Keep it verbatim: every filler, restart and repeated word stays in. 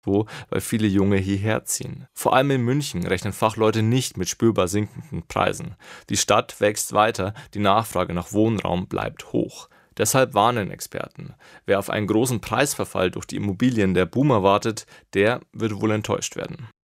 weil viele Junge hierher ziehen. Vor allem in München rechnen Fachleute nicht mit spürbar sinkenden Preisen. Die Stadt wächst weiter, die Nachfrage nach Wohnraum bleibt hoch. Deshalb warnen Experten: Wer auf einen großen Preisverfall durch die Immobilien der Boomer wartet, der wird wohl enttäuscht werden.